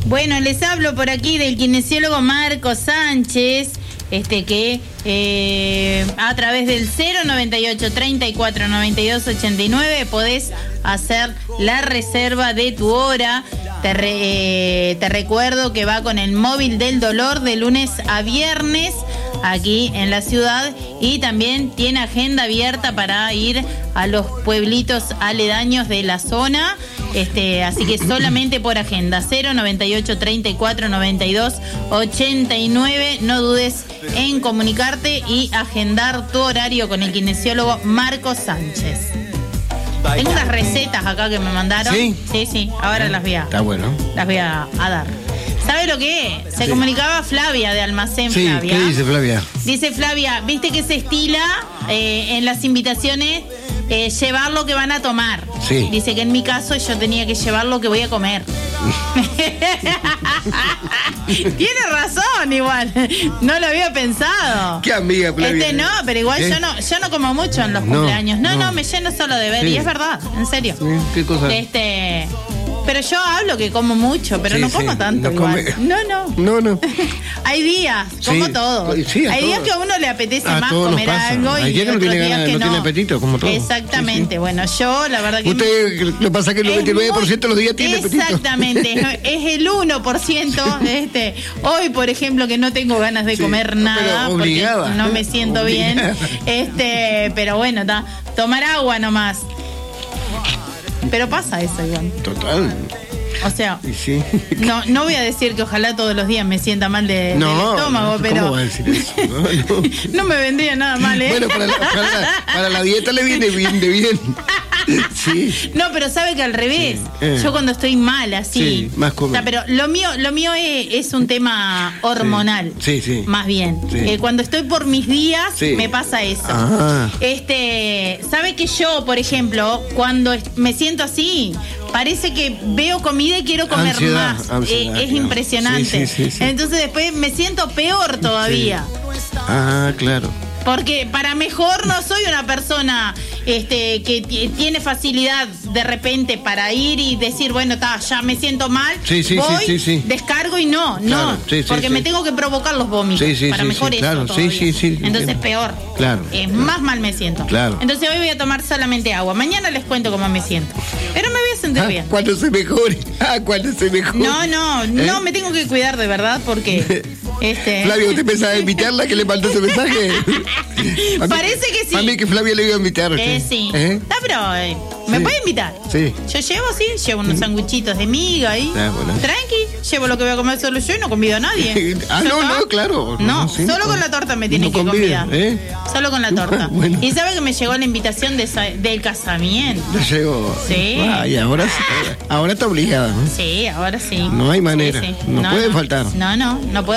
Bueno, les hablo por aquí del kinesiólogo Marco Sánchez, que a través del 098 34 92 89 podés hacer la reserva de tu hora. Te recuerdo que va con el móvil del dolor de lunes a viernes aquí en la ciudad, y también tiene agenda abierta para ir a los pueblitos aledaños de la zona, así que solamente por agenda. 098 34 92 89. No dudes en comunicarte y agendar tu horario con el kinesiólogo Marco Sánchez. Tengo unas recetas acá que me mandaron. Sí, ahora las voy a... Está bueno. Las voy a dar. ¿Sabe lo que es? Se comunicaba Flavia de Almacén Flavia. ¿Qué dice Flavia? Dice Flavia, viste que se estila en las invitaciones llevar lo que van a tomar. Sí. Dice que en mi caso yo tenía que llevar lo que voy a comer. Tiene razón igual. No lo había pensado. Qué amiga, Flavia. No, pero igual yo no como mucho en los cumpleaños. No, me lleno solo de ver. Sí. Y es verdad, en serio. Sí, ¿qué cosa? Pero yo hablo que como mucho, pero no como tanto igual. No. Hay días, como todo. Sí, hay días que a uno le apetece más comer algo. Hay días que no tiene ganas, no tiene apetito, como todo. Exactamente. Sí. Bueno, yo la verdad que... Usted, lo pasa que el 99% de los días tiene apetito. Exactamente. Es el 1%. Hoy, por ejemplo, que no tengo ganas de comer nada porque no me siento bien. Pero bueno, tomar agua nomás. Pero pasa eso igual. Total. O sea, sí. no voy a decir que ojalá todos los días me sienta mal del estómago, pero... ¿Cómo va a decir eso? No me vendría nada mal, ¿eh? Bueno, para la dieta le viene bien. Sí. No, pero sabe que al revés. Sí. Yo cuando estoy mal, así... más comer. O sea, pero lo mío es un tema hormonal. Sí. Más bien. Sí. Cuando estoy por mis días, me pasa eso. Ah. ¿Sabe que yo, por ejemplo, cuando me siento así... Parece que veo comida y quiero comer más. Ansiedad, es impresionante. Sí. Entonces después me siento peor todavía. Sí. Ah, claro. Porque para mejor no soy una persona que tiene facilidad de repente para ir y decir, bueno, ya me siento mal, voy, descargo y no, porque me tengo que provocar los vómitos. Para mejor eso claro, todavía. Entonces peor. Claro. Más mal me siento. Claro. Entonces hoy voy a tomar solamente agua. Mañana les cuento cómo me siento. Pero me voy a sentir bien. Cuando se mejore. Cuando se mejore. No, me tengo que cuidar de verdad porque... Flavia, ¿usted pensaba invitarla que le mandó ese mensaje? Parece que sí. A mí que Flavia le iba a invitar. Sí. Pero me puede invitar. Sí. Yo llevo unos sanguchitos de miga ahí. Bueno. Tranqui, llevo lo que voy a comer solo yo y no convido a nadie. Claro. Solo con la torta me tienen que convidar. Solo con la torta. Bueno. Y sabe que me llegó la invitación del casamiento. ¿Le llegó? Sí. Y ahora está obligada, ¿no? Sí, ahora sí. No hay manera. No puede faltar. No puedo